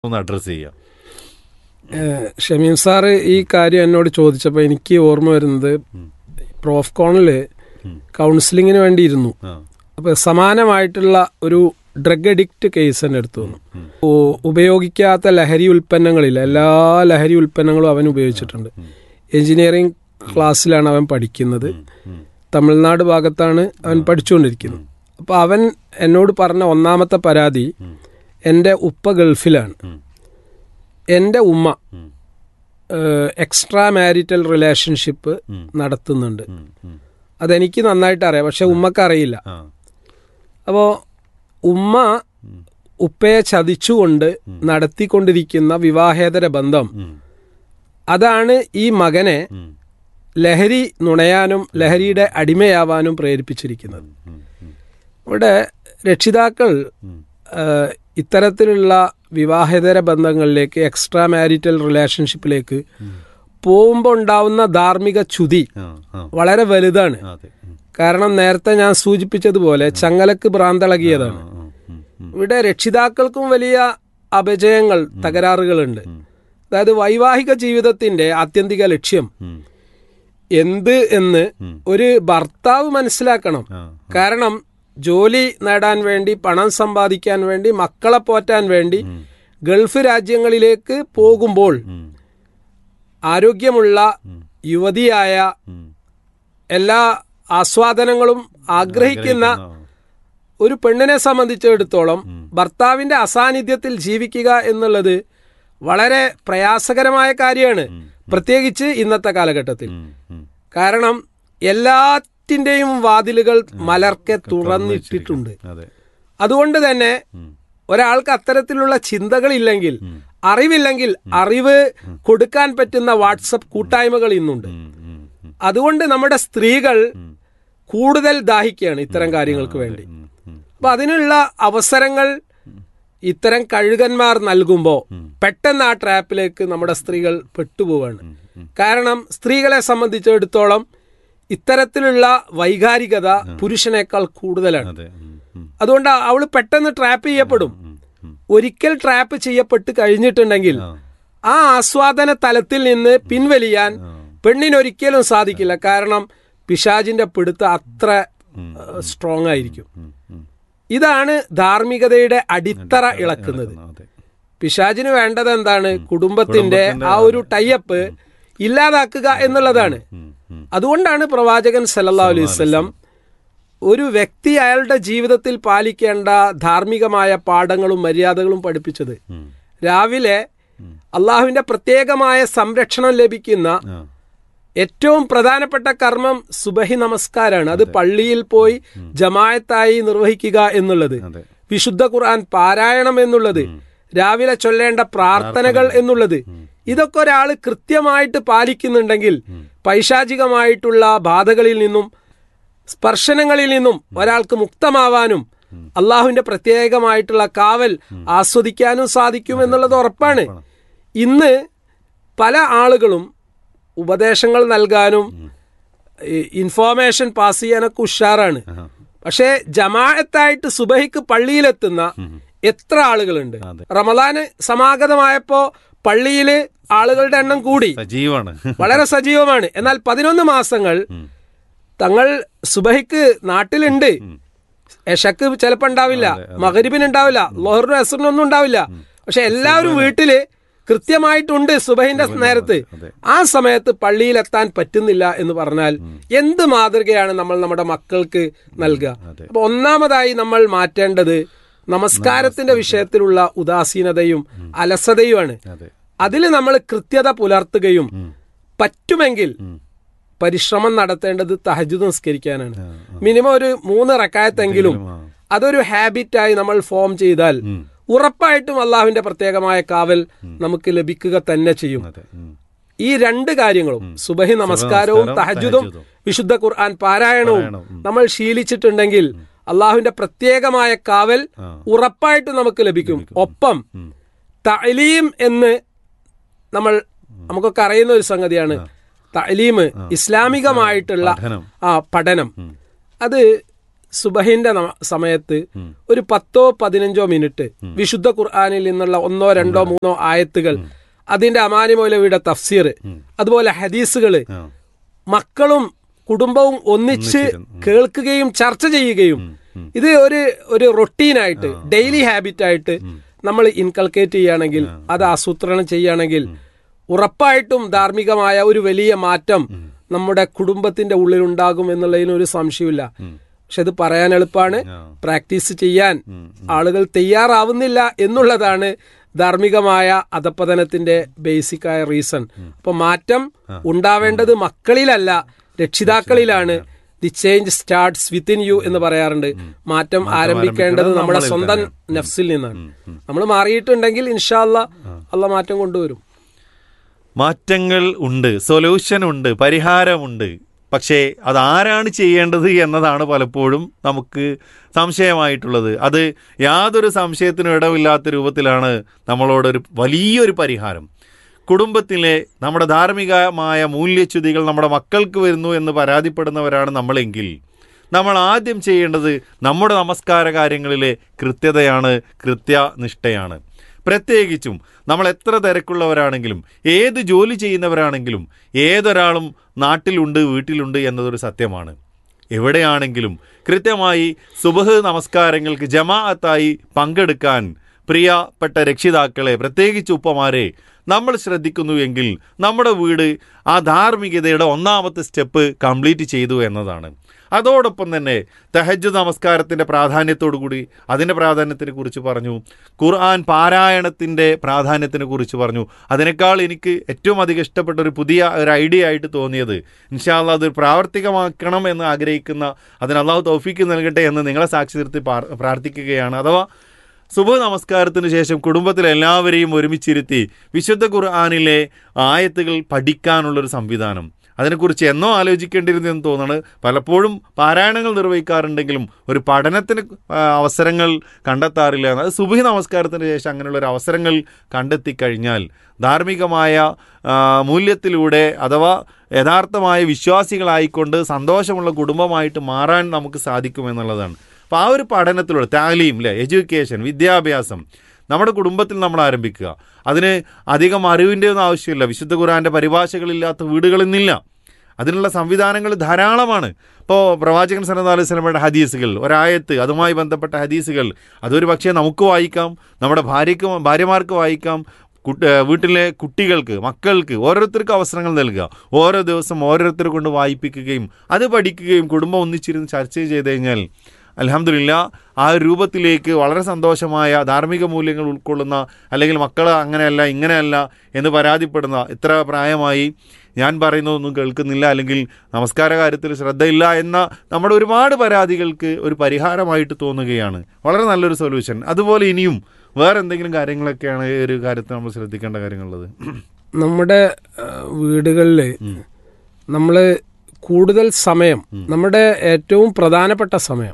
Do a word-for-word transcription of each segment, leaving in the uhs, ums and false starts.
ഒന്ന് അഡ്രസ് ചെയ്യാം. ഷമീം സാറ് ഈ കാര്യം എന്നോട് ചോദിച്ചപ്പോൾ എനിക്ക് ഓർമ്മ വരുന്നത്, പ്രോഫ് കോണിൽ കൗൺസിലിങ്ങിന് വേണ്ടി ഇരുന്നു. അപ്പോൾ സമാനമായിട്ടുള്ള ഒരു ഡ്രഗ് അഡിക്റ്റ് കേസ് തന്നെ എടുത്തു വന്നു. ഉപയോഗിക്കാത്ത ലഹരി ഉൽപ്പന്നങ്ങളില്ല, എല്ലാ ലഹരി ഉൽപ്പന്നങ്ങളും അവൻ ഉപയോഗിച്ചിട്ടുണ്ട്. എഞ്ചിനീയറിംഗ് ക്ലാസ്സിലാണ് അവൻ പഠിക്കുന്നത്. തമിഴ്നാട് ഭാഗത്താണ് അവൻ പഠിച്ചുകൊണ്ടിരിക്കുന്നത്. അപ്പോൾ അവൻ എന്നോട് പറഞ്ഞ ഒന്നാമത്തെ പരാതി, എൻ്റെ ഉപ്പ ഗൾഫിലാണ്, എൻ്റെ ഉമ്മ എക്സ്ട്രാ മാരിറ്റൽ റിലേഷൻഷിപ്പ് നടത്തുന്നുണ്ട്. അതെനിക്ക് നന്നായിട്ട് അറിയാം, പക്ഷെ ഉമ്മക്ക് അറിയില്ല. അപ്പോൾ ഉമ്മ ഉപ്പയെ ചതിച്ചുകൊണ്ട് നടത്തിക്കൊണ്ടിരിക്കുന്ന വിവാഹേതര ബന്ധം, അതാണ് ഈ മകനെ ലഹരി നുണയാനും ലഹരിയുടെ അടിമയാവാനും പ്രേരിപ്പിച്ചിരിക്കുന്നത്. ഇവിടെ രക്ഷിതാക്കൾ ഇത്തരത്തിലുള്ള വിവാഹേതര ബന്ധങ്ങളിലേക്ക്, എക്സ്ട്രാ മാരിറ്റൽ റിലേഷൻഷിപ്പിലേക്ക് പോകുമ്പോൾ ഉണ്ടാവുന്ന ധാർമ്മിക ച്യുതി വളരെ വലുതാണ്. കാരണം നേരത്തെ ഞാൻ സൂചിപ്പിച്ചതുപോലെ ചങ്ങലക്ക് ഭ്രാന്തളകിയതാണ്. ഇവിടെ രക്ഷിതാക്കൾക്കും വലിയ അപജയങ്ങൾ, തകരാറുകളുണ്ട്. അതായത് വൈവാഹിക ജീവിതത്തിന്റെ ആത്യന്തിക ലക്ഷ്യം എന്ത് എന്ന് ഒരു ഭർത്താവ് മനസ്സിലാക്കണം. കാരണം ജോലി നേടാൻ വേണ്ടി, പണം സമ്പാദിക്കാൻ വേണ്ടി, മക്കളെ പോറ്റാൻ വേണ്ടി ഗൾഫ് രാജ്യങ്ങളിലേക്ക് പോകുമ്പോൾ ആരോഗ്യമുള്ള യുവതിയായ, എല്ലാ ആസ്വാദനങ്ങളും ആഗ്രഹിക്കുന്ന ഒരു പെണ്ണിനെ സംബന്ധിച്ചിടത്തോളം ഭർത്താവിന്റെ അസാന്നിധ്യത്തിൽ ജീവിക്കുക എന്നുള്ളത് വളരെ പ്രയാസകരമായ കാര്യമാണ്, പ്രത്യേകിച്ച് ഇന്നത്തെ കാലഘട്ടത്തിൽ. കാരണം എല്ലാറ്റിന്റെയും വാതിലുകൾ മലർക്കെ തുറന്നിട്ടിട്ടുണ്ട്. അതുകൊണ്ട് തന്നെ ഒരാൾക്ക് അത്തരത്തിലുള്ള ചിന്തകളില്ലെങ്കിൽ, അറിവില്ലെങ്കിൽ, അറിവ് കൊടുക്കാൻ പറ്റുന്ന വാട്സപ്പ് കൂട്ടായ്മകൾ ഇന്നുണ്ട്. അതുകൊണ്ട് നമ്മുടെ സ്ത്രീകൾ കൂടുതൽ ദാഹിക്കുകയാണ് ഇത്തരം കാര്യങ്ങൾക്ക് വേണ്ടി. അപ്പൊ അതിനുള്ള അവസരങ്ങൾ ഇത്തരം കഴുകന്മാർ നൽകുമ്പോൾ പെട്ടെന്ന് ആ ട്രാപ്പിലേക്ക് നമ്മുടെ സ്ത്രീകൾ പെട്ടുപോവാണ്. കാരണം സ്ത്രീകളെ സംബന്ധിച്ചിടത്തോളം ഇത്തരത്തിലുള്ള വൈകാരികത പുരുഷനേക്കാൾ കൂടുതലാണ്. അതുകൊണ്ട് അവൾ പെട്ടെന്ന് ട്രാപ്പ് ചെയ്യപ്പെടും. ഒരിക്കൽ ട്രാപ്പ് ചെയ്യപ്പെട്ട് കഴിഞ്ഞിട്ടുണ്ടെങ്കിൽ ആ ആസ്വാദന തലത്തിൽ നിന്ന് പിൻവലിയാൻ പെണ്ണിനൊരിക്കലും സാധിക്കില്ല. കാരണം പിശാചിന്റെ പിടുത്തം അത്ര സ്ട്രോങ് ആയിരിക്കും. ഇതാണ് ധാർമ്മികതയുടെ അടിത്തറ ഇളക്കുന്നത്. പിശാചിന് വേണ്ടത് എന്താണ്? കുടുംബത്തിന്റെ ആ ഒരു ടൈപ്പ് ഇല്ലാതാക്കുക എന്നുള്ളതാണ്. അതുകൊണ്ടാണ് പ്രവാചകൻ സല്ലല്ലാഹു അലൈഹി വസല്ലം ഒരു വ്യക്തി അയാളുടെ ജീവിതത്തിൽ പാലിക്കേണ്ട ധാർമ്മികമായ പാഠങ്ങളും മര്യാദകളും പഠിപ്പിച്ചത്. രാവിലെ അള്ളാഹുവിന്റെ പ്രത്യേകമായ സംരക്ഷണം ലഭിക്കുന്ന ഏറ്റവും പ്രധാനപ്പെട്ട കർമ്മം സുബഹി നമസ്കാരമാണ്. അത് പള്ളിയിൽ പോയി ജമാഅത്തായി നിർവഹിക്കുക എന്നുള്ളത്, വിശുദ്ധ ഖുർആൻ പാരായണം എന്നുള്ളത്, രാവിലെ ചൊല്ലേണ്ട പ്രാർത്ഥനകൾ എന്നുള്ളത്, ഇതൊക്കെ ഒരാൾ കൃത്യമായിട്ട് പാലിക്കുന്നുണ്ടെങ്കിൽ പൈശാചികമായിട്ടുള്ള ബാധകളിൽ നിന്നും സ്പർശനങ്ങളിൽ നിന്നും ഒരാൾക്ക് മുക്തമാവാനും അള്ളാഹുവിന്റെ പ്രത്യേകമായിട്ടുള്ള കാവൽ ആസ്വദിക്കാനും സാധിക്കും എന്നുള്ളത് ഉറപ്പാണ്. ഇന്ന് പല ആളുകളും ഉപദേശങ്ങൾ നൽകാനും ഇൻഫോർമേഷൻ പാസ് ചെയ്യാനൊക്കെ ഉഷാറാണ്. പക്ഷേ ജമാഅത്തായിട്ട് സുബഹിക്ക് പള്ളിയിലെത്തുന്ന എത്ര ആളുകളുണ്ട്? റമദാന് സമാഗതമായപ്പോ പള്ളിയില് ആളുകളുടെ എണ്ണം കൂടി, വളരെ സജീവമാണ്. എന്നാൽ പതിനൊന്ന് മാസങ്ങൾ തങ്ങൾ സുബഹിക്ക് നാട്ടിലുണ്ട്, എഷക്ക് ചിലപ്പോ ഉണ്ടാവില്ല, മഗ്രിബിന് ഉണ്ടാവില്ല, ലോഹറിനും അസ്റിനും ഒന്നും ഉണ്ടാവില്ല. പക്ഷെ എല്ലാവരും വീട്ടില് കൃത്യമായിട്ടുണ്ട് സുബഹിന്റെ നേരത്ത്. ആ സമയത്ത് പള്ളിയിലെത്താൻ പറ്റുന്നില്ല എന്ന് പറഞ്ഞാൽ എന്ത് മാതൃകയാണ് നമ്മൾ നമ്മുടെ മക്കൾക്ക് നൽകുക? അപ്പൊ ഒന്നാമതായി നമ്മൾ മാറ്റേണ്ടത് നമസ്കാരത്തിന്റെ വിഷയത്തിലുള്ള ഉദാസീനതയും അലസതയുമാണ്. അതിൽ നമ്മൾ കൃത്യത പുലർത്തുകയും പറ്റുമെങ്കിൽ പരിശ്രമം നടത്തേണ്ടത് തഹജ്ജുദ് നിസ്കരിക്കാനാണ്. മിനിമം ഒരു മൂന്ന് റക്അത്തെങ്കിലും അതൊരു ഹാബിറ്റായി നമ്മൾ ഫോം ചെയ്താൽ ഉറപ്പായിട്ടും അള്ളാഹുവിന്റെ പ്രത്യേകമായ കാവൽ നമുക്ക് ലഭിക്കുക തന്നെ ചെയ്യും. ഈ രണ്ട് കാര്യങ്ങളും, സുബഹി നമസ്കാരവും തഹജ്ജുദും വിശുദ്ധ ഖുർആൻ പാരായണവും നമ്മൾ ശീലിച്ചിട്ടുണ്ടെങ്കിൽ അള്ളാഹുവിന്റെ പ്രത്യേകമായ കാവൽ ഉറപ്പായിട്ടും നമുക്ക് ലഭിക്കും. ഒപ്പം തഅലീം എന്ന് നമ്മൾ നമുക്കൊക്കെ അറിയുന്ന ഒരു സംഗതിയാണ്. തഅലീം, ഇസ്ലാമികമായിട്ടുള്ള ആ പഠനം, അത് സുബഹിന്റെ സമയത്ത് ഒരു പത്തോ പതിനഞ്ചോ മിനിറ്റ് വിശുദ്ധ ഖുർആനിൽ നിന്നുള്ള ഒന്നോ രണ്ടോ മൂന്നോ ആയത്തുകൾ, അതിന്റെ അമാനി മൗലവിയുടെ തഫ്സീർ, അതുപോലെ ഹദീസുകള് മക്കളും കുടുംബവും ഒന്നിച്ച് കേൾക്കുകയും ചർച്ച ചെയ്യുകയും ഇത് ഒരു ഒരു റൊട്ടീനായിട്ട് ഡെയിലി ഹാബിറ്റായിട്ട് നമ്മൾ ഇൻകൾക്കേറ്റ് ചെയ്യുകയാണെങ്കിൽ, അത് ആസൂത്രണം ചെയ്യുകയാണെങ്കിൽ ഉറപ്പായിട്ടും ധാർമ്മികമായ ഒരു വലിയ മാറ്റം നമ്മുടെ കുടുംബത്തിന്റെ ഉള്ളിൽ ഉണ്ടാകും എന്നുള്ളതിന് ഒരു സംശയമില്ല. പക്ഷെ ഇത് പറയാൻ എളുപ്പമാണ്, പ്രാക്ടീസ് ചെയ്യാൻ ആളുകൾ തയ്യാറാവുന്നില്ല എന്നുള്ളതാണ് ധാർമ്മികമായ അധപ്പതനത്തിന്റെ ബേസിക് ആയ റീസൺ. അപ്പൊ മാറ്റം ഉണ്ടാവേണ്ടത് മക്കളിലല്ല, രക്ഷിതാക്കളിലാണ്. The change starts within you എന്ന് പറയാറുണ്ട്. മാറ്റം ആരംഭിക്കേണ്ടത് നമ്മുടെ സ്വന്തം നഫ്സിൽ നിന്നാണ്. നമ്മൾ മാറിയിട്ടുണ്ടെങ്കിൽ ഇൻഷാ അല്ലാഹ് അല്ലാഹ് മാറ്റം കൊണ്ടുവരും. മാറ്റങ്ങൾ ഉണ്ട്, സൊല്യൂഷൻ ഉണ്ട്, പരിഹാരമുണ്ട്. പക്ഷേ അതാരാണ് ചെയ്യേണ്ടത് എന്നതാണ് പലപ്പോഴും നമുക്ക് സംശയമായിട്ടുള്ളത്. അത് യാതൊരു സംശയത്തിനും ഇടമില്ലാത്ത രൂപത്തിലാണ് നമ്മളോടൊരു വലിയൊരു പരിഹാരം. കുടുംബത്തിലെ നമ്മുടെ ധാർമ്മികമായ മൂല്യച്യുതികൾ നമ്മുടെ മക്കൾക്ക് വരുന്നു എന്ന് പരാതിപ്പെടുന്നവരാണ് നമ്മളെങ്കിൽ, നമ്മൾ ആദ്യം ചെയ്യേണ്ടത് നമ്മുടെ നമസ്കാര കാര്യങ്ങളിലെ കൃത്യതയാണ്, കൃത്യനിഷ്ഠയാണ്. പ്രത്യേകിച്ചും നമ്മൾ എത്ര തിരക്കുള്ളവരാണെങ്കിലും ഏത് ജോലി ചെയ്യുന്നവരാണെങ്കിലും ഏതൊരാളും നാട്ടിലുണ്ട്, വീട്ടിലുണ്ട് എന്നതൊരു സത്യമാണ്. എവിടെയാണെങ്കിലും കൃത്യമായി സുബഹ് നമസ്കാരങ്ങൾക്ക് ജമാഅത്തായി പങ്കെടുക്കാൻ പ്രിയപ്പെട്ട രക്ഷിതാക്കളെ, പ്രത്യേകിച്ച് ഉപ്പമാരെ നമ്മൾ ശ്രദ്ധിക്കുന്നു എങ്കിൽ നമ്മുടെ വീട് ആ ധാർമ്മികതയുടെ ഒന്നാമത്തെ സ്റ്റെപ്പ് കംപ്ലീറ്റ് ചെയ്തു എന്നതാണ്. അതോടൊപ്പം തന്നെ തഹജ്ജുദ് നമസ്കാരത്തിൻ്റെ പ്രാധാന്യത്തോടു കൂടി അതിൻ്റെ പ്രാധാന്യത്തിനെ കുറിച്ച് പറഞ്ഞു, ഖുർആൻ പാരായണത്തിൻ്റെ പ്രാധാന്യത്തിനെ കുറിച്ച് പറഞ്ഞു. അതിനേക്കാൾ എനിക്ക് ഏറ്റവും അധികം ഇഷ്ടപ്പെട്ട ഒരു പുതിയ ഒരു ഐഡിയ ആയിട്ട് തോന്നിയത്, ഇൻഷാ അല്ലാഹ് അത് പ്രാവർത്തികമാക്കണം എന്ന് ആഗ്രഹിക്കുന്ന, അതിന് അല്ലാഹു തൗഫീക്ക് നൽകട്ടെ എന്ന് നിങ്ങളെ സാക്ഷി നിർത്തി പ്രാർത്ഥിക്കുകയാണ്. അഥവാ സുബഹ് നമസ്കാരത്തിന് ശേഷം കുടുംബത്തിലെ എല്ലാവരെയും ഒരുമിച്ചിരുത്തി വിശുദ്ധ ഖുർആനിലെ ആയത്തുകൾ പഠിക്കാനുള്ളൊരു സംവിധാനം. അതിനെക്കുറിച്ച് എന്നോ ആലോചിക്കേണ്ടിയിരുന്നു എന്ന് തോന്നുന്നത്. പലപ്പോഴും പാരായണങ്ങൾ നിർവഹിക്കാറുണ്ടെങ്കിലും ഒരു പഠനത്തിന് അവസരങ്ങൾ കണ്ടെത്താറില്ല. അത് സുബഹി നമസ്കാരത്തിന് ശേഷം അങ്ങനെയുള്ളൊരു അവസരങ്ങൾ കണ്ടെത്തിക്കഴിഞ്ഞാൽ ധാർമ്മികമായ മൂല്യത്തിലൂടെ അഥവാ യഥാർത്ഥമായ വിശ്വാസികളായിക്കൊണ്ട് സന്തോഷമുള്ള കുടുംബമായിട്ട് മാറാൻ നമുക്ക് സാധിക്കുമെന്നുള്ളതാണ്. അപ്പോൾ ആ ഒരു പഠനത്തിലൂടെ താലീം അല്ലേ, എഡ്യൂക്കേഷൻ, വിദ്യാഭ്യാസം നമ്മുടെ കുടുംബത്തിൽ നമ്മൾ ആരംഭിക്കുക. അതിന് അധികം അറിവിൻ്റെ ഒന്നും ആവശ്യമില്ല. വിശുദ്ധ ഖുർആൻ്റെ പരിഭാഷകളില്ലാത്ത വീടുകളിന്നില്ല. അതിനുള്ള സംവിധാനങ്ങൾ ധാരാളമാണ്. ഇപ്പോൾ പ്രവാചകൻ സല്ലല്ലാഹു അലൈഹി വസല്ലമയുടെ ഹദീസുകൾ, ഒരായത്ത്, അതുമായി ബന്ധപ്പെട്ട ഹദീസുകൾ, അതൊരു പക്ഷേ നമുക്ക് വായിക്കാം, നമ്മുടെ ഭാര്യയ്ക്ക് ഭാര്യമാർക്ക് വായിക്കാം, വീട്ടിലെ കുട്ടികൾക്ക്, മക്കൾക്ക്, ഓരോരുത്തർക്കും അവസരങ്ങൾ നൽകുക. ഓരോ ദിവസം ഓരോരുത്തരെ കൊണ്ട് വായിപ്പിക്കുകയും അത് പഠിക്കുകയും കുടുംബം ഒന്നിച്ചിരുന്ന് ചർച്ച ചെയ്ത് കഴിഞ്ഞാൽ അൽഹംദുലില്ലാഹ് ആ രൂപത്തിലേക്ക് വളരെ സന്തോഷമായ ധാർമ്മിക മൂല്യങ്ങൾ ഉൾക്കൊള്ളുന്ന, അല്ലെങ്കിൽ മക്കൾ അങ്ങനെയല്ല ഇങ്ങനെയല്ല എന്ന് പരാതിപ്പെടുന്ന, ഇത്ര പ്രായമായി ഞാൻ പറയുന്നതൊന്നും കേൾക്കുന്നില്ല, അല്ലെങ്കിൽ നമസ്കാര കാര്യത്തിൽ ശ്രദ്ധയില്ല എന്ന നമ്മുടെ ഒരുപാട് പരാതികൾക്ക് ഒരു പരിഹാരമായിട്ട് തോന്നുകയാണ്. വളരെ നല്ലൊരു സൊല്യൂഷൻ. അതുപോലെ ഇനിയും വേറെ എന്തെങ്കിലും കാര്യങ്ങളൊക്കെയാണ് ഈ ഒരു കാര്യത്തിൽ നമ്മൾ ശ്രദ്ധിക്കേണ്ട കാര്യങ്ങളുള്ളത്? നമ്മുടെ വീടുകളിൽ നമ്മൾ കൂടുതൽ സമയം, നമ്മുടെ ഏറ്റവും പ്രധാനപ്പെട്ട സമയം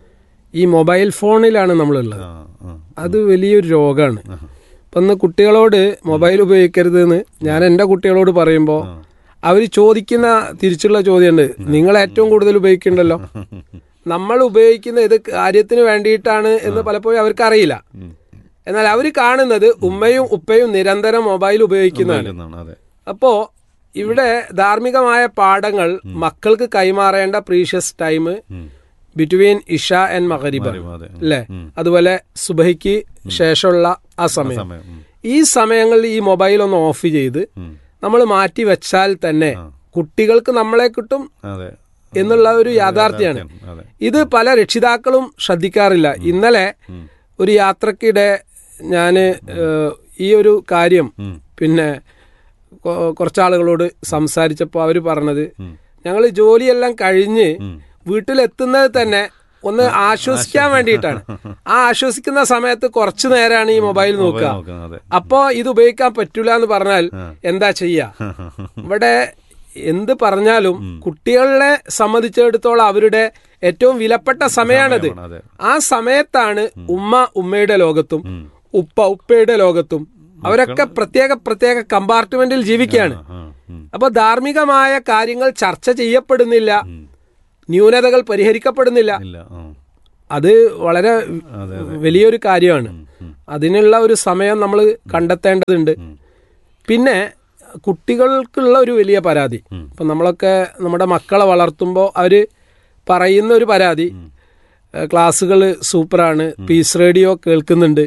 ഈ മൊബൈൽ ഫോണിലാണ് നമ്മളുള്ളത്. അത് വലിയൊരു രോഗമാണ്. അപ്പം ഇന്ന് കുട്ടികളോട് മൊബൈൽ ഉപയോഗിക്കരുത് എന്ന് ഞാൻ എൻ്റെ കുട്ടികളോട് പറയുമ്പോൾ അവർ ചോദിക്കുന്ന തിരിച്ചുള്ള ചോദ്യമുണ്ട്, നിങ്ങൾ ഏറ്റവും കൂടുതൽ ഉപയോഗിക്കുന്നുണ്ടല്ലോ. നമ്മൾ ഉപയോഗിക്കുന്ന ഇത് കാര്യത്തിന് വേണ്ടിയിട്ടാണ് എന്ന് പലപ്പോഴും അവർക്ക് അറിയില്ല. എന്നാൽ അവർ കാണുന്നത് ഉമ്മയും ഉപ്പയും നിരന്തരം മൊബൈൽ ഉപയോഗിക്കുന്നതാണ്. അപ്പോ ഇവിടെ ധാർമ്മികമായ പാഠങ്ങൾ മക്കൾക്ക് കൈമാറേണ്ട precious time between Isha and മഗ്രിബ് അല്ലേ, അതുപോലെ സുബഹിക്ക് ശേഷമുള്ള ആ സമയം, ഈ സമയങ്ങളിൽ ഈ മൊബൈൽ ഒന്ന് ഓഫ് ചെയ്ത് നമ്മൾ മാറ്റി വെച്ചാൽ തന്നെ കുട്ടികൾക്ക് നമ്മളെ കിട്ടും എന്നുള്ള ഒരു യാഥാർത്ഥ്യമാണ്. ഇത് പല രക്ഷിതാക്കളും ശ്രദ്ധിക്കാറില്ല. ഇന്നലെ ഒരു യാത്രക്കിടെ ഞാൻ ഈ ഒരു കാര്യം പിന്നെ കുറച്ചാളുകളോട് സംസാരിച്ചപ്പോൾ അവർ പറഞ്ഞത്, ഞങ്ങൾ ജോലിയെല്ലാം കഴിഞ്ഞ് വീട്ടിലെത്തുന്നത് തന്നെ ഒന്ന് ആശ്വസിക്കാൻ വേണ്ടിയിട്ടാണ്. ആ ആശ്വസിക്കുന്ന സമയത്ത് കുറച്ചു നേരമാണ് ഈ മൊബൈൽ നോക്കുക. അപ്പോ ഇത് ഉപയോഗിക്കാൻ പറ്റൂല എന്ന് പറഞ്ഞാൽ എന്താ ചെയ്യാ? ഇവിടെ എന്ത് പറഞ്ഞാലും കുട്ടികളെ സംബന്ധിച്ചിടത്തോളം അവരുടെ ഏറ്റവും വിലപ്പെട്ട സമയമാണിത്. ആ സമയത്താണ് ഉമ്മ ഉമ്മയുടെ ലോകത്തും ഉപ്പ ഉപ്പയുടെ ലോകത്തും, അവരൊക്കെ പ്രത്യേക പ്രത്യേക കമ്പാർട്ട്മെന്റിൽ ജീവിക്കുകയാണ്. അപ്പൊ ധാർമ്മികമായ കാര്യങ്ങൾ ചർച്ച ചെയ്യപ്പെടുന്നില്ല. ന്യൂനതകൾ പരിഹരിക്കപ്പെടുന്നില്ല. അത് വളരെ വലിയൊരു കാര്യമാണ്. അതിനുള്ള ഒരു സമയം നമ്മൾ കണ്ടെത്തേണ്ടതുണ്ട്. പിന്നെ കുട്ടികൾക്കുള്ള ഒരു വലിയ പരാതി, ഇപ്പം നമ്മളൊക്കെ നമ്മുടെ മക്കളെ വളർത്തുമ്പോൾ അവർ പറയുന്ന ഒരു പരാതി, ക്ലാസ്സുകൾ സൂപ്പറാണ്, പീസ് റേഡിയോ കേൾക്കുന്നുണ്ട്,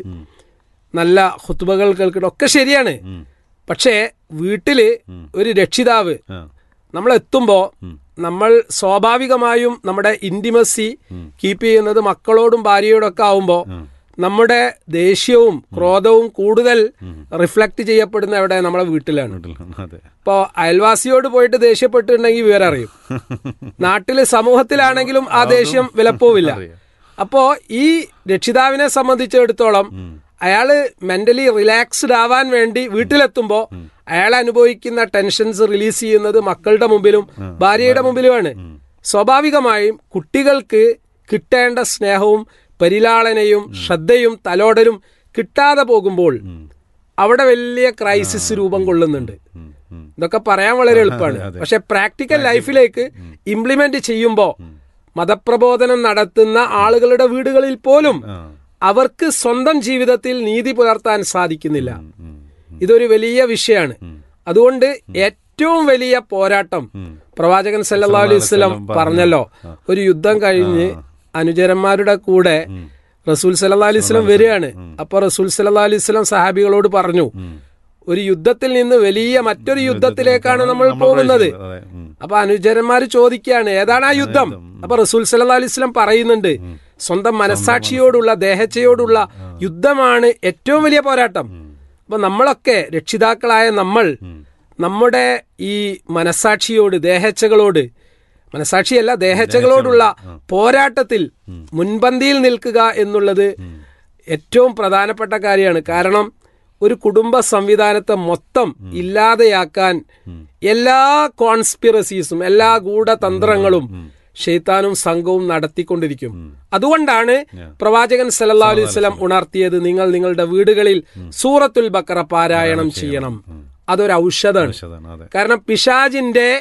നല്ല ഖുത്ബകൾ കേൾക്കുന്നുണ്ട്, ഒക്കെ ശരിയാണ്. പക്ഷേ വീട്ടിൽ ഒരു രക്ഷിതാവ് നമ്മൾ എത്തുമ്പോൾ നമ്മൾ സ്വാഭാവികമായും നമ്മുടെ ഇന്റിമസി കീപ്പ് ചെയ്യുന്നത് മക്കളോടും ഭാര്യയോടൊക്കെ ആവുമ്പോൾ നമ്മുടെ ദേഷ്യവും ക്രോധവും കൂടുതൽ റിഫ്ലക്ട് ചെയ്യപ്പെടുന്ന എവിടെ? നമ്മുടെ വീട്ടിലാണ്. ഇപ്പോൾ അയൽവാസിയോട് പോയിട്ട് ദേഷ്യപ്പെട്ടിട്ടുണ്ടെങ്കിൽ വിവരം അറിയും. നാട്ടിലെ സമൂഹത്തിലാണെങ്കിലും ആ ദേഷ്യം വിലപ്പോവില്ല. അപ്പോൾ ഈ രക്ഷിതാവിനെ സംബന്ധിച്ചിടത്തോളം അയാള് മെന്റലി റിലാക്സ്ഡ് ആവാൻ വേണ്ടി വീട്ടിലെത്തുമ്പോൾ അയാൾ അനുഭവിക്കുന്ന ടെൻഷൻസ് റിലീസ് ചെയ്യുന്നത് മക്കളുടെ മുമ്പിലും ഭാര്യയുടെ മുമ്പിലുമാണ്. സ്വാഭാവികമായും കുട്ടികൾക്ക് കിട്ടേണ്ട സ്നേഹവും പരിലാളനയും ശ്രദ്ധയും തലോടലും കിട്ടാതെ പോകുമ്പോൾ അവിടെ വലിയ ക്രൈസിസ് രൂപം കൊള്ളുന്നുണ്ട്. ഇതൊക്കെ പറയാൻ വളരെ എളുപ്പമാണ്. പക്ഷെ പ്രാക്ടിക്കൽ ലൈഫിലേക്ക് ഇംപ്ലിമെന്റ് ചെയ്യുമ്പോൾ മതപ്രബോധനം നടത്തുന്ന ആളുകളുടെ വീടുകളിൽ പോലും അവർക്ക് സ്വന്തം ജീവിതത്തിൽ നീതി പുലർത്താൻ സാധിക്കുന്നില്ല. ഇതൊരു വലിയ വിഷയമാണ്. അതുകൊണ്ട് ഏറ്റവും വലിയ പോരാട്ടം പ്രവാചകൻ സല്ലല്ലാഹു അലൈഹി വസല്ലം പറഞ്ഞല്ലോ, ഒരു യുദ്ധം കഴിഞ്ഞ് അനുചരന്മാരുടെ കൂടെ റസൂൽ സല്ലല്ലാഹു അലൈഹി വസല്ലം വരികയാണ്. അപ്പൊ റസൂൽ സല്ലല്ലാഹു അലൈഹി വസല്ലം സഹാബികളോട് പറഞ്ഞു, ഒരു യുദ്ധത്തിൽ നിന്ന് വലിയ മറ്റൊരു യുദ്ധത്തിലേക്കാണ് നമ്മൾ പോകുന്നത്. അപ്പൊ അനുചരന്മാർ ചോദിക്കുകയാണ്, ഏതാണ് ആ യുദ്ധം? അപ്പൊ റസൂൽ സല്ലല്ലാഹു അലൈഹി വസല്ലം പറയുന്നുണ്ട്, സ്വന്തം മനസാക്ഷിയോടുള്ള ദേഹച്ചയോടുള്ള യുദ്ധമാണ് ഏറ്റവും വലിയ പോരാട്ടം. അപ്പൊ നമ്മളൊക്കെ രക്ഷിതാക്കളായ നമ്മൾ നമ്മുടെ ഈ മനസാക്ഷിയോട്, ദേഹച്ചകളോട്, മനസാക്ഷിയല്ല ദേഹച്ചകളോടുള്ള പോരാട്ടത്തിൽ മുൻപന്തിയിൽ നിൽക്കുക എന്നുള്ളത് ഏറ്റവും പ്രധാനപ്പെട്ട കാര്യമാണ്. കാരണം ഒരു കുടുംബ സംവിധാനത്തെ മൊത്തം ഇല്ലാതെയാക്കാൻ എല്ലാ കോൺസ്പിറസീസും എല്ലാ ഗൂഢതന്ത്രങ്ങളും ഷെയ്ത്താനും സംഘവും നടത്തിക്കൊണ്ടിരിക്കും. അതുകൊണ്ടാണ് പ്രവാചകൻ സല്ലല്ലാഹു അലൈഹി വസല്ലം ഉണർത്തിയത്, നിങ്ങൾ നിങ്ങളുടെ വീടുകളിൽ സൂറത്തുൽ ബഖറ പാരായണം ചെയ്യണം. അതൊരു ഔഷധമാണ്. കാരണം പിശാചിന്റെ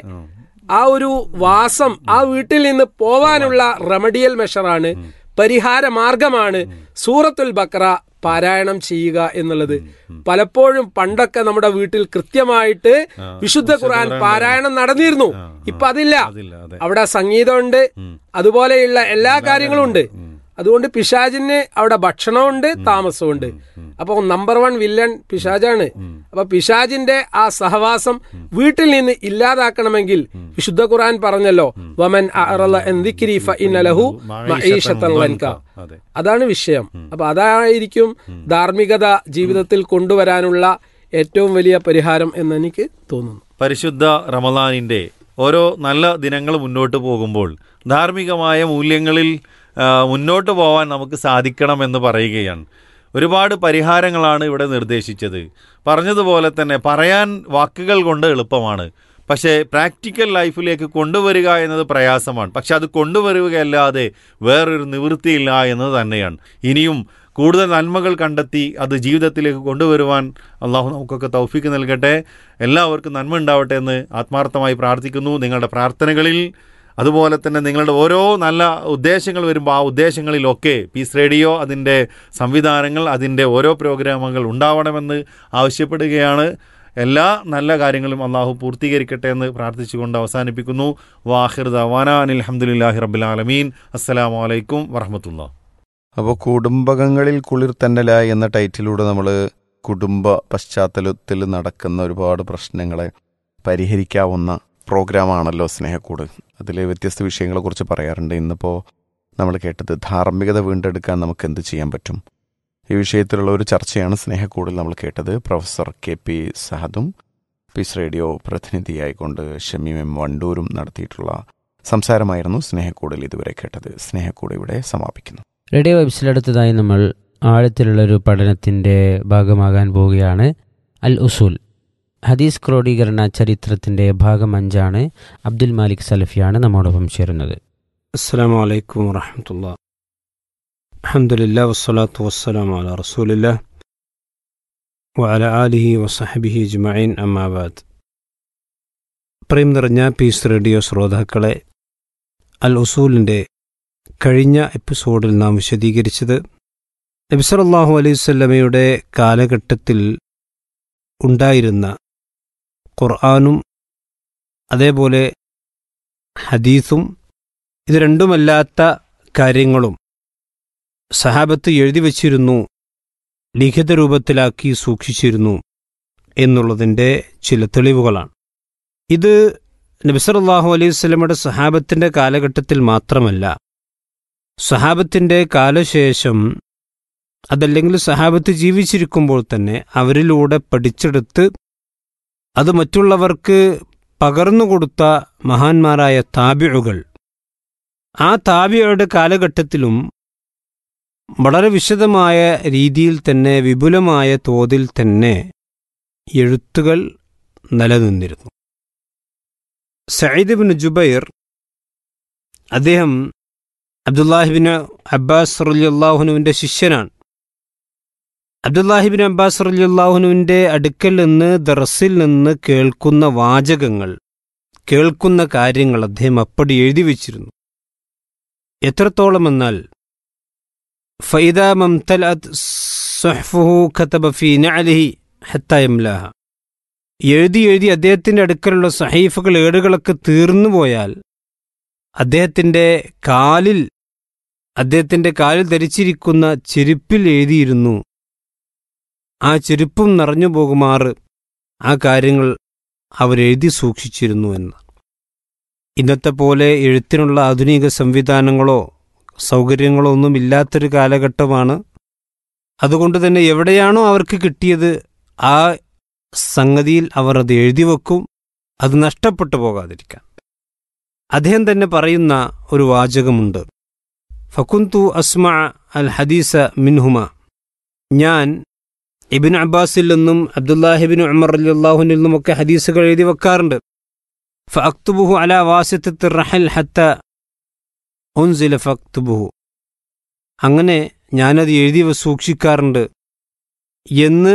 ആ ഒരു വാസം ആ വീട്ടിൽ നിന്ന് പോവാനുള്ള റെമഡിയൽ മെഷറാണ്, പരിഹാര മാർഗമാണ് സൂറത്തുൽ ബഖറ പാരായണം ചെയ്യുക എന്നുള്ളത്. പലപ്പോഴും പണ്ടൊക്കെ നമ്മുടെ വീട്ടിൽ കൃത്യമായിട്ട് വിശുദ്ധ ഖുർആൻ പാരായണം നടന്നിരുന്നു. ഇപ്പൊ അതില്ല. അവിടെ സംഗീതമുണ്ട്, അതുപോലെയുള്ള എല്ലാ കാര്യങ്ങളും ഉണ്ട്. അതുകൊണ്ട് പിശാചിന് അവിടെ ഭക്ഷണമുണ്ട്, താമസമുണ്ട്. അപ്പൊ നമ്പർ വൺ വില്ലൻ പിശാചാണ്. അപ്പൊ പിശാചിന്റെ ആ സഹവാസം വീട്ടിൽ നിന്ന് ഇല്ലാതാക്കണമെങ്കിൽ വിശുദ്ധ ഖുർആൻ പറഞ്ഞല്ലോ, വമൻ അഅറള അൻ ദിക്രി ഫഇന്ന ലഹു മഈശതൻ ലൻക. അതാണ് വിഷയം. അപ്പൊ അതായിരിക്കും ധാർമ്മികത ജീവിതത്തിൽ കൊണ്ടുവരാനുള്ള ഏറ്റവും വലിയ പരിഹാരം എന്ന് എനിക്ക് തോന്നുന്നു. പരിശുദ്ധ റമളാനിന്റെ ഓരോ നല്ല ദിനങ്ങൾ മുന്നോട്ട് പോകുമ്പോൾ ധാർമ്മികമായ മൂല്യങ്ങളിൽ മുന്നോട്ട് പോകാൻ നമുക്ക് സാധിക്കണമെന്ന് പറയുകയാണ്. ഒരുപാട് പരിഹാരങ്ങളാണ് ഇവിടെ നിർദ്ദേശിച്ചത്. പറഞ്ഞതുപോലെ തന്നെ പറയാൻ വാക്കുകൾ കൊണ്ട് എളുപ്പമാണ്, പക്ഷേ പ്രാക്ടിക്കൽ ലൈഫിലേക്ക് കൊണ്ടുവരിക എന്നത് പ്രയാസമാണ്. പക്ഷെ അത് കൊണ്ടുവരികയല്ലാതെ വേറൊരു നിവൃത്തിയില്ല എന്നത് തന്നെയാണ്. ഇനിയും കൂടുതൽ നന്മകൾ കണ്ടെത്തി അത് ജീവിതത്തിലേക്ക് കൊണ്ടുവരുവാൻ അള്ളാഹു നമുക്കൊക്കെ തൗഫീക്ക് നൽകട്ടെ. എല്ലാവർക്കും നന്മ ഉണ്ടാവട്ടെ എന്ന് ആത്മാർത്ഥമായി പ്രാർത്ഥിക്കുന്നു. നിങ്ങളുടെ പ്രാർത്ഥനകളിൽ അതുപോലെ തന്നെ നിങ്ങളുടെ ഓരോ നല്ല ഉദ്ദേശങ്ങൾ വരുമ്പോൾ ആ ഉദ്ദേശങ്ങളിലൊക്കെ പീസ് റേഡിയോ അതിൻ്റെ സംവിധാനങ്ങൾ അതിൻ്റെ ഓരോ പ്രോഗ്രാമുകൾ ഉണ്ടാവണമെന്ന് ആവശ്യപ്പെടുകയാണ്. എല്ലാ നല്ല കാര്യങ്ങളും അള്ളാഹു പൂർത്തീകരിക്കട്ടെ എന്ന് പ്രാർത്ഥിച്ചുകൊണ്ട് അവസാനിപ്പിക്കുന്നു. വാഹിർ ദഅ്വാനാ അനിൽ ഹംദുലില്ലാഹി റബ്ബിൽ ആലമീൻ. അസ്സലാമു അലൈക്കും വറഹ്മത്തുള്ളാഹി. അപ്പോൾ കുടുംബകങ്ങളിൽ കുളിർത്തന്നല എന്ന ടൈറ്റിലൂടെ നമ്മൾ കുടുംബ പശ്ചാത്തലത്തിൽ നടക്കുന്ന ഒരുപാട് പ്രശ്നങ്ങളെ പരിഹരിക്കാവുന്ന പ്രോഗ്രാമാണല്ലോ സ്നേഹക്കൂട്. അതിൽ വ്യത്യസ്ത വിഷയങ്ങളെക്കുറിച്ച് പറയാറുണ്ട്. ഇന്നിപ്പോൾ നമ്മൾ കേട്ടത് ധാർമ്മികത വീണ്ടെടുക്കാൻ നമുക്ക് എന്ത് ചെയ്യാൻ പറ്റും, ഈ വിഷയത്തിലുള്ള ഒരു ചർച്ചയാണ് സ്നേഹക്കൂടിൽ നമ്മൾ കേട്ടത്. Professor K P സഹദും piece radio പ്രതിനിധിയായിക്കൊണ്ട് Shameem M വണ്ടൂരും നടത്തിയിട്ടുള്ള സംസാരമായിരുന്നു സ്നേഹക്കൂടിൽ ഇതുവരെ കേട്ടത്. സ്നേഹക്കൂട് ഇവിടെ സമാപിക്കുന്നു. റേഡിയോ വെബ്സിലടുത്തതായി നമ്മൾ ആഴത്തിലുള്ളൊരു പഠനത്തിൻ്റെ ഭാഗമാകാൻ പോവുകയാണ്. അൽ ഉസൂൽ ഹദീസ് ക്രോഡീകരണ ചരിത്രത്തിൻ്റെ ഭാഗം അഞ്ചാണ്. അബ്ദുൽ മാലിക് സലഫിയാണ് നമ്മോടൊപ്പം ചേരുന്നത്. അസ്സലാമു അലൈക്കും വറഹ്മത്തുള്ളാഹി. അൽഹംദുലില്ലാഹി വസ്സലാത്തു വസ്സലാമു അലാ റസൂലില്ലാഹി വഅലാ ആലിഹി വസഹ്ബിഹി അജ്മഈൻ. അമ്മാ ബഅദ്. പ്രേം നിറഞ്ഞ പീസ് റേഡിയോ ശ്രോതാക്കളെ, അൽ ഉസൂലിൻ്റെ കഴിഞ്ഞ എപ്പിസോഡിൽ നാം വിശദീകരിച്ചത് നബി സല്ലല്ലാഹു അലൈഹി വസല്ലമയുടെ കാലഘട്ടത്തിൽ ഉണ്ടായിരുന്ന ഖുർആനും അതേപോലെ ഹദീസും ഇത് രണ്ടുമല്ലാത്ത കാര്യങ്ങളും സഹാബത്ത് എഴുതി വച്ചിരുന്നു, ലിഖിത രൂപത്തിലാക്കി സൂക്ഷിച്ചിരുന്നു എന്നുള്ളതിൻ്റെ ചില തെളിവുകളാണ്. ഇത് നബി സല്ലല്ലാഹു അലൈഹി വസല്ലമയുടെ സഹാബത്തിൻ്റെ കാലഘട്ടത്തിൽ മാത്രമല്ല, സഹാബത്തിൻ്റെ കാലശേഷം അതല്ലെങ്കിൽ സഹാബത്ത് ജീവിച്ചിരിക്കുമ്പോൾ തന്നെ അവരിലൂടെ പഠിച്ചെടുത്ത് അത് മറ്റുള്ളവർക്ക് പകർന്നുകൊടുത്ത മഹാന്മാരായ താബിഉകൾ, ആ താബിഉകളുടെ കാലഘട്ടത്തിലും വളരെ വിശദമായ രീതിയിൽ തന്നെ വിപുലമായ തോതിൽ തന്നെ എഴുത്തുകൾ നിലനിന്നിരുന്നു. സഈദ് ഇബ്നു ജുബൈർ അദ്ദേഹം അബ്ദുല്ലാഹിബ്നു അബ്ബാസ് റളിയല്ലാഹുവിൻ്റെ ശിഷ്യനാണ്. അബ്ദുല്ലാഹിബ്നു അബ്ബാസ് റളിയല്ലാഹുവിൻ്റെ അടുക്കൽ നിന്ന് ദർസിൽ നിന്ന് കേൾക്കുന്ന വാചകങ്ങൾ, കേൾക്കുന്ന കാര്യങ്ങൾ അദ്ദേഹം അപ്പടി എഴുതി വച്ചിരുന്നു. എത്രത്തോളം എന്നാൽ ഫൈദാ മംതലഅത് സുഹ്ഫുഹു കതബ ഫീ നഅലിഹി ഹത്താ യംലാഹ. എഴുതി എഴുതി അദ്ദേഹത്തിൻ്റെ അടുക്കലുള്ള സഹീഫകൾ, ഏടുകളൊക്കെ തീർന്നു പോയാൽ അദ്ദേഹത്തിൻ്റെ കാലിൽ അദ്ദേഹത്തിൻ്റെ കാലിൽ ധരിച്ചിരിക്കുന്ന ചെരുപ്പിൽ എഴുതിയിരുന്നു. ആ ചെരുപ്പും നിറഞ്ഞു പോകുമാറ് ആ കാര്യങ്ങൾ അവരെഴുതി സൂക്ഷിച്ചിരുന്നു എന്ന്. ഇന്നത്തെ പോലെ എഴുത്തിനുള്ള ആധുനിക സംവിധാനങ്ങളോ സൗകര്യങ്ങളോ ഒന്നും ഇല്ലാത്തൊരു കാലഘട്ടമാണ്. അതുകൊണ്ട് തന്നെ എവിടെയാണോ അവർക്ക് കിട്ടിയത് ആ സംഗതിയിൽ അവർ അത് എഴുതി വെക്കും, അത് നഷ്ടപ്പെട്ടു പോകാതിരിക്കാൻ. അദ്ദേഹം തന്നെ പറയുന്ന ഒരു വാചകമുണ്ട്, ഫകുന്തു അസ്മഅ അൽ ഹദീസ മിൻഹുമ. ഞാൻ ഇബ്നു അബ്ബാസിൽ നിന്നും അബ്ദുല്ലാഹിബ്നു ഉമർ റളിയല്ലാഹുവിൽ നിന്നുമൊക്കെ ഹദീസുകൾ എഴുതി വെക്കാറുണ്ട്. ഫഅക്തുബുഹു അലാ വാസിത്തത്തി റഹൽ ഹത്ത ഉൻസില ഫഅക്തുബുഹു. അങ്ങനെ ഞാനത് എഴുതി സൂക്ഷിക്കാറുണ്ട് എന്ന്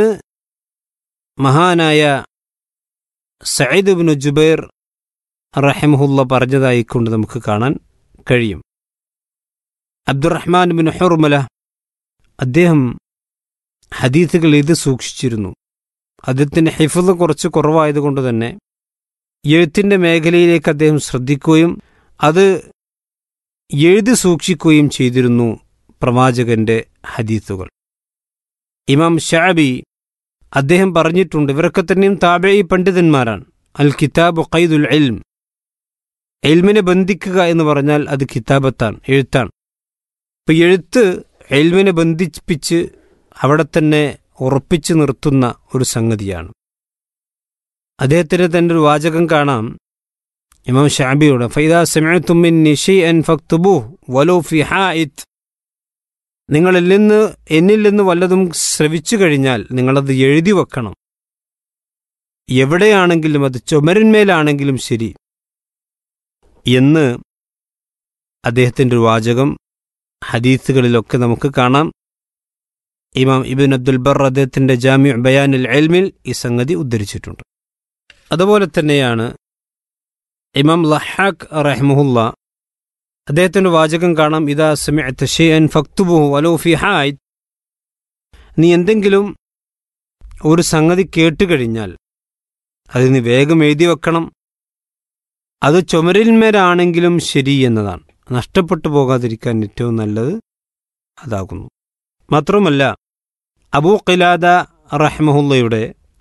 മഹാനായ സഈദ് ഇബ്നു ജുബൈർ റഹിമഹുല്ല പറഞ്ഞതായിക്കൊണ്ട് നമുക്ക് കാണാൻ കഴിയും. അബ്ദുറഹ്മാൻ ഇബ്നു ഹുർമല അദ്ദേഹം ഹദീസുകൾ എഴുതി സൂക്ഷിച്ചിരുന്നു. അദ്ദേഹത്തിൻ്റെ ഹിഫ്ള് കുറച്ച് കുറവായതുകൊണ്ട് തന്നെ എഴുത്തിൻ്റെ മേഖലയിലേക്ക് അദ്ദേഹം ശ്രദ്ധിക്കുകയും അത് എഴുതി സൂക്ഷിക്കുകയും ചെയ്തിരുന്നു പ്രവാചകന്റെ ഹദീസുകൾ. ഇമാം ശഅബി അദ്ദേഹം പറഞ്ഞിട്ടുണ്ട്, ഇവരൊക്കെ തന്നെയും താബഈ പണ്ഡിതന്മാരാണ്. അൽ കിതാബു ഖൈദുൽ ഇൽം. ഇൽമിനെ ബന്ധിക്കുക എന്ന് പറഞ്ഞാൽ അത് കിതാബത്താണ്, എഴുത്താണ്. ഇപ്പം എഴുത്ത് ഇൽമിനെ ബന്ധിപ്പിച്ച് അവിടെ തന്നെ ഉറപ്പിച്ചു നിർത്തുന്ന ഒരു സംഗതിയാണ്. അദ്ദേഹത്തിന് തന്നെ ഒരു വാചകം കാണാം ഇമാം ശഅബിയുടെ, ഫൈദാ സമിഅതും മിന്നി ശൈഅൻ ഫക്തുബൂഹു വലൗ ഫി ഹായിത്. നിങ്ങളിൽ നിന്ന് എന്നിൽ നിന്ന് വല്ലതും ശ്രവിച്ചു കഴിഞ്ഞാൽ നിങ്ങളത് എഴുതി വെക്കണം. എവിടെയാണെങ്കിലും, അത് ചുമരിന്മേലാണെങ്കിലും ശരി എന്ന് അദ്ദേഹത്തിൻ്റെ ഒരു വാചകം ഹദീസുകളിലൊക്കെ നമുക്ക് കാണാം. ഇമാം ഇബ്നു അബ്ദുൽ ബർ അദ്ദേഹത്തിൻ്റെ ജാമിഉ ബയാനുൽ ഇൽമിൽ ഈ സംഗതി ഉദ്ധരിച്ചിട്ടുണ്ട്. അതുപോലെ തന്നെയാണ് ഇമാം ലഹാഖ് റഹിമഹുല്ല അദ്ദേഹത്തിൻ്റെ വാചകം കാണാം, ഇദാ സമിഅത ശൈഅൻ ഫക്തുബുഹു വലൗ ഫി ഹായിത്. നീ എന്തെങ്കിലും ഒരു സംഗതി കേട്ടുകഴിഞ്ഞാൽ അത് നീ വേഗം എഴുതി വെക്കണം. അത് ചുമരിന്മേലാണെങ്കിലും ശരി എന്നതാണ്. നഷ്ടപ്പെട്ടു പോകാതിരിക്കാൻ ഏറ്റവും നല്ലത് അതാകുന്നു. മാത്രമല്ല അബൂ ഖിലാദ റഹിമഹുല്ലയുടെ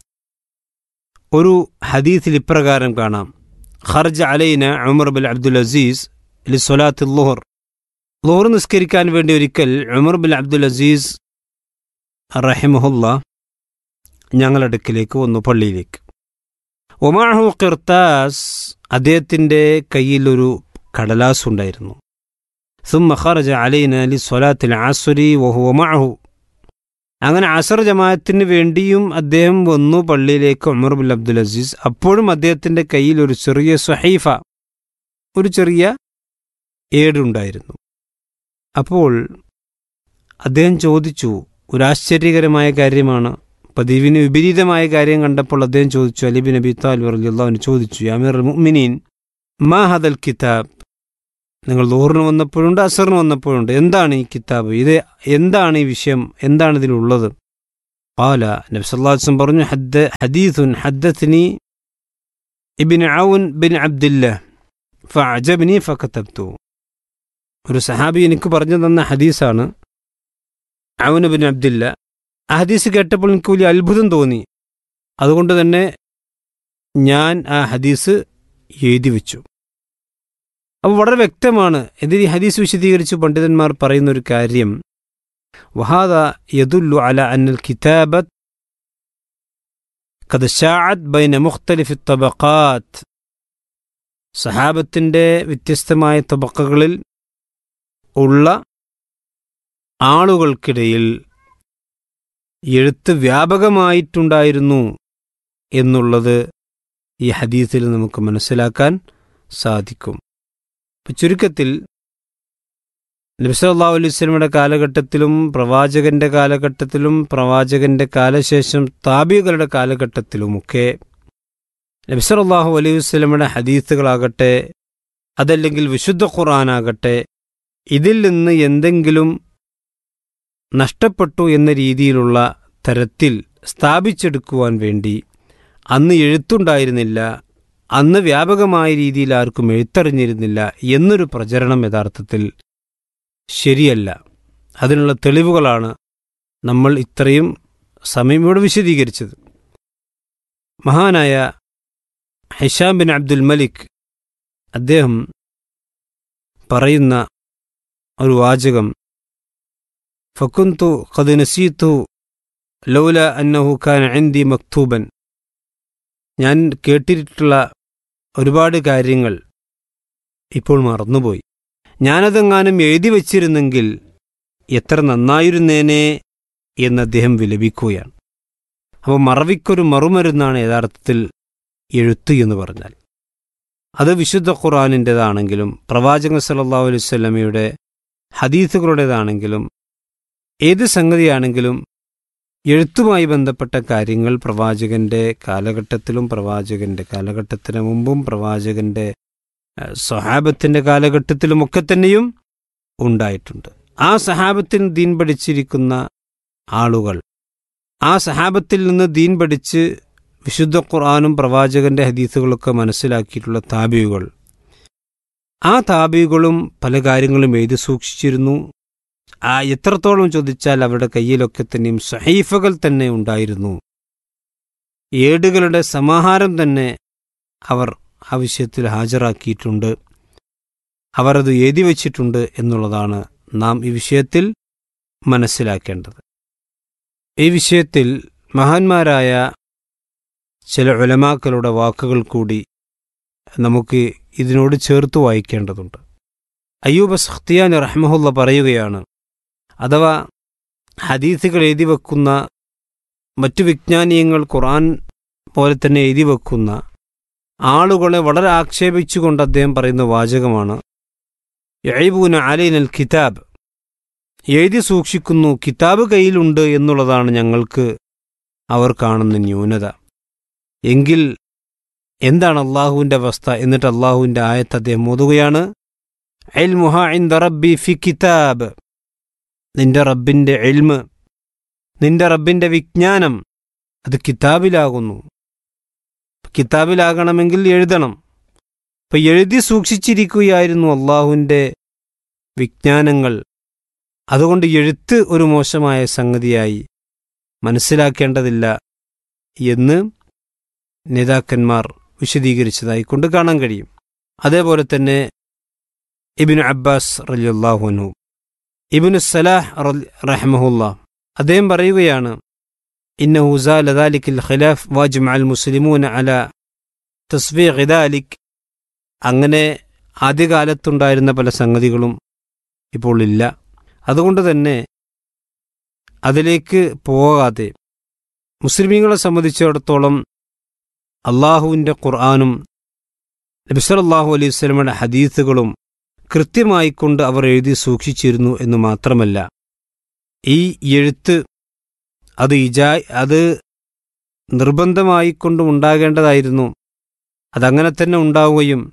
ഒരു ഹദീസിൽ ഇപ്രകാരം കാണാം, ഖർജ അലൈന ഉമർ ബിൻ അബ്ദുൽ അസീസ് ലിസ്വലാത്തി ളുഹർ. ളുഹർ നിസ്കരിക്കാൻ വേണ്ടി ഒരിക്കൽ ഉമർ ബിൻ അബ്ദുൽ അസീസ് റഹിമഹുല്ല ഞങ്ങളുടെ അടുക്കിലേക്ക് വന്നു, പള്ളിയിലേക്ക്. ഒമാഹു ഖിർത്താസ്, അദ്ദേഹത്തിൻ്റെ കയ്യിലൊരു കടലാസ് ഉണ്ടായിരുന്നു. സുമ്മ ഖറജ അലൈന ലിസ്വലാത്തിൽ അസ്രി വഹുവ മഅഹു. അങ്ങനെ അസർ ജമാഅത്തിന് വേണ്ടിയും അദ്ദേഹം വന്നു പള്ളിയിലേക്ക് ഉമർ ബിൻ അബ്ദുൽ അസീസ്. അപ്പോഴും അദ്ദേഹത്തിൻ്റെ കയ്യിൽ ഒരു ചെറിയ സ്വഹീഫ, ഒരു ചെറിയ ഏടുണ്ടായിരുന്നു. അപ്പോൾ അദ്ദേഹം ചോദിച്ചു, ഒരാശ്ചര്യകരമായ കാര്യമാണ്, പതിവിന് വിപരീതമായ കാര്യം കണ്ടപ്പോൾ അദ്ദേഹം ചോദിച്ചു, അലി ബിൻ അബി താലിബ് റളിയല്ലാഹു അൻഹു ചോദിച്ചു, യാ അമീറുൽ മുഅ്മിനീൻ മാ ഹദൽ കിതാബ്, നിങ്ങൾ ദുഹറിന് വന്നപ്പോഴുണ്ട്, അസറിന് വന്നപ്പോഴുണ്ട്. എന്താണ് ഈ കിതാബ്? ഇത് എന്താണ് ഈ വിഷയം? എന്താണ് ഇതിലുള്ളത്? ഖാല, നബി സല്ലല്ലാഹു അലൈഹി വസല്ലം പറഞ്ഞു, ഹദ്ദ ഹദീസുൻ ഹദ്ദത്നി ഇബ്നു ഔൻ ബിൻ അബ്ദില്ലാഹ് ഫഅജബ്നി ഫകതബ്തു. ഒരു സഹാബി എനിക്ക് പറഞ്ഞു തന്ന ഹദീസാണ്, ഔൻ ബിൻ അബ്ദില്ല. ആ ഹദീസ് കേട്ടപ്പോൾ എനിക്ക് വലിയ അത്ഭുതം തോന്നി. അതുകൊണ്ട് തന്നെ ഞാൻ ആ ഹദീസ് എഴുതി വെച്ചു. അപ്പോൾ വളരെ വ്യക്തമാണ്. എന്തിന് ഈ ഹദീസ് വിശദീകരിച്ചു പണ്ഡിതന്മാർ പറയുന്ന ഒരു കാര്യം, വഹാദ യദുല്ലു അല അന്നൽ കിതാബത്ത് ഖദ് ശാഅത് ബൈന മുഖ്തലിഫി തബഖാത്ത്. സഹാബത്തിൻ്റെ വ്യത്യസ്തമായ തബഖകളിൽ ഉള്ള ആളുകൾക്കിടയിൽ എഴുത്ത് വ്യാപകമായിട്ടുണ്ടായിരുന്നു എന്നുള്ളത് ഈ ഹദീസിൽ നമുക്ക് മനസ്സിലാക്കാൻ സാധിക്കും. ഇപ്പം ചുരുക്കത്തിൽ നബി സല്ലല്ലാഹു അലൈഹി വസല്ലമയുടെ കാലഘട്ടത്തിലും പ്രവാചകന്റെ കാലഘട്ടത്തിലും പ്രവാചകന്റെ കാലശേഷം താബികളുടെ കാലഘട്ടത്തിലുമൊക്കെ നബി സല്ലല്ലാഹു അലൈഹി വസല്ലമയുടെ ഹദീസുകളാകട്ടെ, അതല്ലെങ്കിൽ വിശുദ്ധ ഖുർആനാകട്ടെ, ഇതിൽ നിന്ന് എന്തെങ്കിലും നഷ്ടപ്പെട്ടു എന്ന രീതിയിലുള്ള തരത്തിൽ സ്ഥാപിച്ചെടുക്കുവാൻ വേണ്ടി അന്ന് എഴുത്തുണ്ടായിരുന്നില്ല, അന്ന് വ്യാപകമായ രീതിയിൽ ആർക്കും എഴുത്തറിഞ്ഞിരുന്നില്ല എന്നൊരു പ്രചരണം യഥാർത്ഥത്തിൽ ശരിയല്ല. അതിനുള്ള തെളിവുകളാണ് നമ്മൾ ഇത്രയും സമയം ഇവിടെ വിശദീകരിച്ചത്. മഹാനായ ഹിഷാം ബിൻ അബ്ദുൽ മലിക് അദ്ദേഹം പറയുന്ന ഒരു വാചകം, ഫകുന്തു ഖദ് നസീതു ലൗല അന്നഹു കാന ഇൻദി മക്തൂബൻ. ഞാൻ കേട്ടിട്ടുള്ള ഒരുപാട് കാര്യങ്ങൾ ഇപ്പോൾ മറന്നുപോയി. ഞാനതെങ്ങാനും എഴുതി വച്ചിരുന്നെങ്കിൽ എത്ര നന്നായിരുന്നേനെ എന്ന് അദ്ദേഹം വിലപിക്കുകയാണ്. അപ്പോൾ മറവിക്കൊരു മറുമരുന്നാണ് യഥാർത്ഥത്തിൽ എഴുത്ത് എന്ന് പറഞ്ഞാൽ. അത് വിശുദ്ധ ഖുർആനിൻ്റെതാണെങ്കിലും പ്രവാചകൻ സല്ലല്ലാഹു അലൈഹി വസല്ലമയുടെ ഹദീസുകളുടേതാണെങ്കിലും ഏത് സംഗതിയാണെങ്കിലും എഴുത്തുമായി ബന്ധപ്പെട്ട കാര്യങ്ങൾ പ്രവാചകന്റെ കാലഘട്ടത്തിലും പ്രവാചകന്റെ കാലഘട്ടത്തിന് മുമ്പും പ്രവാചകന്റെ സ്വഹാബത്തിന്റെ കാലഘട്ടത്തിലുമൊക്കെ തന്നെയും ഉണ്ടായിട്ടുണ്ട്. ആ സഹാബത്തിന് ദീൻ പഠിച്ചിരിക്കുന്ന ആളുകൾ, ആ സഹാബത്തിൽ നിന്ന് ദീൻ പഠിച്ച് വിശുദ്ധ ഖുർആനും പ്രവാചകന്റെ ഹദീസുകളൊക്കെ മനസ്സിലാക്കിയിട്ടുള്ള താബിയുകൾ, ആ താബിയുകളും പല കാര്യങ്ങളും എഴുതി സൂക്ഷിച്ചിരുന്നു. ആ എത്രത്തോളം ചോദിച്ചാൽ അവരുടെ കയ്യിലൊക്കെ തന്നെയും സഹീഫകൾ തന്നെ ഉണ്ടായിരുന്നു. ഏടുകളുടെ സമാഹാരം തന്നെ അവർ ആ വിഷയത്തിൽ ഹാജരാക്കിയിട്ടുണ്ട്, അവർ അത് എഴുതി വച്ചിട്ടുണ്ട് എന്നുള്ളതാണ് നാം ഈ വിഷയത്തിൽ മനസ്സിലാക്കേണ്ടത്. ഈ വിഷയത്തിൽ മഹാന്മാരായ ചില ഉലമാക്കളുടെ വാക്കുകൾ കൂടി നമുക്ക് ഇതിനോട് ചേർത്ത് വായിക്കേണ്ടതുണ്ട്. അയ്യൂബ് സഖ്തിയാനി റഹ്മഹുള്ള പറയുകയാണ്, അഥവാ ഹദീസുകൾ എഴുതി വെക്കുന്ന മറ്റു വിജ്ഞാനീയങ്ങൾ ഖുർആൻ പോലെ തന്നെ എഴുതി വെക്കുന്ന ആളുകളെ വളരെ ആക്ഷേപിച്ചുകൊണ്ട് അദ്ദേഹം പറയുന്ന വാചകമാണ്, യഈബൂന അലൈനൽ കിതാബ്. എഴുതി സൂക്ഷിക്കുന്നു, കിതാബ് കയ്യിലുണ്ട് എന്നുള്ളതാണ് ഞങ്ങൾക്ക് അവർ കാണുന്ന ന്യൂനത. എങ്കിൽ എന്താണ് അള്ളാഹുവിൻ്റെ അവസ്ഥ? എന്നിട്ട് അള്ളാഹുവിൻ്റെ ആയത്ത് അദ്ദേഹം ഓതുകയാണ്, ഇൽമുഹാ ഇൻദ റബ്ബി ഫി കിതാബ്. നിന്റെ റബ്ബിൻ്റെ ഇൽമ്, നിന്റെ റബ്ബിൻ്റെ വിജ്ഞാനം അത് കിതാബിലാകുന്നു. കിതാബിലാകണമെങ്കിൽ എഴുതണം. അപ്പം എഴുതി സൂക്ഷിച്ചിരിക്കുകയായിരുന്നു അള്ളാഹുവിൻ്റെ വിജ്ഞാനങ്ങൾ. അതുകൊണ്ട് എഴുത്ത് ഒരു മോശമായ സംഗതിയായി മനസ്സിലാക്കേണ്ടതില്ല എന്ന് നേതാക്കന്മാർ വിശദീകരിച്ചതായി കൊണ്ട് കാണാൻ കഴിയും. അതേപോലെ തന്നെ ഇബ്നു അബ്ബാസ് റളിയല്ലാഹു അൻഹു, ഇബ്നു സലാഹ് റഹ്മഹുല്ലാ അദ്ദേഹം പറയുകയാണ്, ഇന്നഹു സാല ദാലിക്കൽ ഖിലാഫ് വജ്മഅൽ മുസ്ലിമൂന അലാ തസ്വീഖ് ദാലിക്. അങ്ങനെ ആദ്യകാലത്തുണ്ടായിരുന്ന പല സംഗതികളും ഇപ്പോൾ ഇല്ല. അതുകൊണ്ട് തന്നെ അതിലേക്ക് പോകാതെ മുസ്ലിമീങ്ങളെ സംബന്ധിച്ചിടത്തോളം അള്ളാഹുവിൻ്റെ ഖുർആനും നബി സല്ലല്ലാഹു അലൈഹി വസല്ലമയുടെ ഹദീസുകളും കൃത്യമായിക്കൊണ്ട് അവർ എഴുതി സൂക്ഷിച്ചിരുന്നു എന്ന് മാത്രമല്ല, ഈ എഴുത്ത് അത് ഇജാ അത് നിർബന്ധമായിക്കൊണ്ടും ഉണ്ടാകേണ്ടതായിരുന്നു. അതങ്ങനെ തന്നെ ഉണ്ടാവുകയും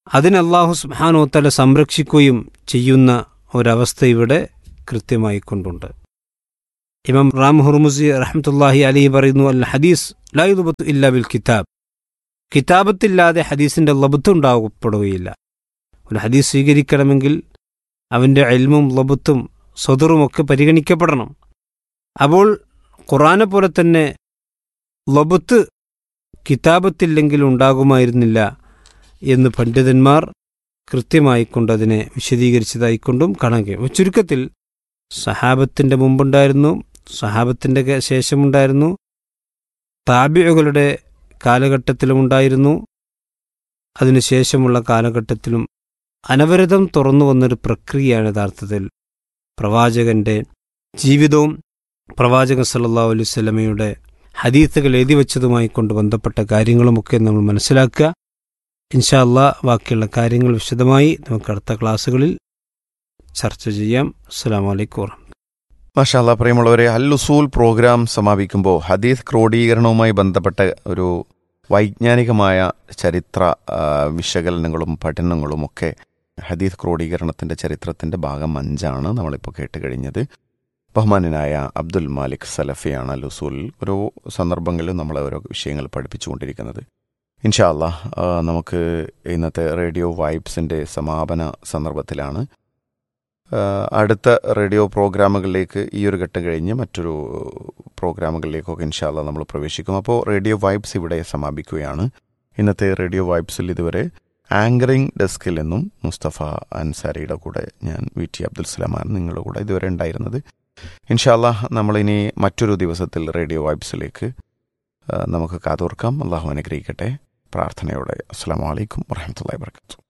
അതിന് അല്ലാഹു സുബ്ഹാനഹു വ തആല സംരക്ഷിക്കുകയും ചെയ്യുന്ന ഒരവസ്ഥ ഇവിടെ കൃത്യമായി കൊണ്ടുണ്ട്. ഇമാം റാം ഹുർമുസി റഹ്മത്തുള്ളാഹി അലൈഹി പറയുന്നു, അൽ ഹദീസ് ലാ യുദ്ബത്തു ഇല്ലാ ബിൽ കിതാബ്. കിതാബത്തില്ലാതെ ഹദീസിൻ്റെ ലബ്ത്ത് ഉണ്ടാകപ്പെടുകയില്ല. ഒരു ഹദീസ് സ്വീകരിക്കണമെങ്കിൽ അവൻ്റെ ഇൽമും ലബ്ത്തും സദറുമൊക്കെ പരിഗണിക്കപ്പെടണം. അപ്പോൾ ഖുർആനെ പോലെ തന്നെ ലബ്ത്ത് കിതാബത്തില്ലെങ്കിൽ ഉണ്ടാകുമായിരുന്നില്ല എന്ന് പണ്ഡിതന്മാർ കൃത്യമായിക്കൊണ്ട് അതിനെ വിശദീകരിച്ചതായിക്കൊണ്ടും കാണാൻ കഴിയും. ചുരുക്കത്തിൽ സഹാബത്തിൻ്റെ മുമ്പുണ്ടായിരുന്നു, സഹാബത്തിൻ്റെ ശേഷമുണ്ടായിരുന്നു, താബിഉകളുടെ കാലഘട്ടത്തിലുമുണ്ടായിരുന്നു, അതിനുശേഷമുള്ള കാലഘട്ടത്തിലും അനവരതം തുറന്നു വന്നൊരു പ്രക്രിയയാണ് യഥാർത്ഥത്തിൽ പ്രവാചകൻ്റെ ജീവിതവും പ്രവാചകൻ സല്ലല്ലാഹു അലൈഹി വസല്ലമയുടെ ഹദീസുകൾ എഴുതി വച്ചതുമായി കൊണ്ട് ബന്ധപ്പെട്ട കാര്യങ്ങളുമൊക്കെ നമ്മൾ മനസ്സിലാക്കുക. ഇൻഷാ അല്ലാഹ് ബാക്കിയുള്ള കാര്യങ്ങൾ വിശദമായി നമുക്ക് അടുത്ത ക്ലാസ്സുകളിൽ ചർച്ച ചെയ്യാം. അസ്സലാമു അലൈക്കും വറഹ്മത്തുള്ളാഹി. മാഷാ അല്ലാഹ്, പ്രിയമുള്ളവരെ, അൽ ഉസൂൽ പ്രോഗ്രാം സമാപിക്കുമ്പോൾ ഹദീസ് ക്രോഡീകരണവുമായി ബന്ധപ്പെട്ട ഒരു വൈജ്ഞാനികമായ ചരിത്ര ആ, വിശകലനങ്ങളും പഠനങ്ങളും ഒക്കെ ഹദീസ് ക്രോഡീകരണത്തിൻ്റെ ചരിത്രത്തിൻ്റെ ഭാഗം അഞ്ചാണ് നമ്മളിപ്പോൾ കേട്ട് കഴിഞ്ഞത്. ബഹുമാനനായ അബ്ദുൽ മാലിക് സലഫിയാണ് അൽ ഉസൂൽ ഓരോ സന്ദർഭങ്ങളിലും നമ്മളെ ഓരോ വിഷയങ്ങൾ പഠിപ്പിച്ചുകൊണ്ടിരിക്കുന്നത്. ഇൻഷാ അല്ലാഹ്, നമുക്ക് ഇന്നത്തെ റേഡിയോ വൈബ്സിൻ്റെ സമാപന സന്ദർഭത്തിലാണ്. അടുത്ത റേഡിയോ പ്രോഗ്രാമുകളിലേക്ക് ഈ ഒരു ഘട്ടം കഴിഞ്ഞ് മറ്റൊരു പ്രോഗ്രാമുകളിലേക്കൊക്കെ ഇൻഷാ അല്ലാഹ് നമ്മൾ പ്രവേശിക്കും. അപ്പോൾ റേഡിയോ വൈബ്സ് ഇവിടെ സമാപിക്കുകയാണ്. ഇന്നത്തെ റേഡിയോ വൈബ്സിൽ ഇതുവരെ ആങ്കറിംഗ് ഡെസ്കിൽ നിന്നും മുസ്തഫ അൻസാരിയുടെ കൂടെ ഞാൻ വി ടി അബ്ദുൽ സലാമാണ് നിങ്ങളുടെ കൂടെ ഇതുവരെ ഉണ്ടായിരുന്നത്. ഇൻഷാ അല്ലാഹ്, നമ്മളിനി മറ്റൊരു ദിവസത്തിൽ റേഡിയോ വൈബ്സിലേക്ക് നമുക്ക് കാതോർക്കാം. അള്ളാഹു അനുഗ്രഹിക്കട്ടെ. പ്രാർത്ഥനയോടെ അസ്സലാമു അലൈക്കും വറഹ്മത്തുള്ളാഹി വബറകാതുഹു.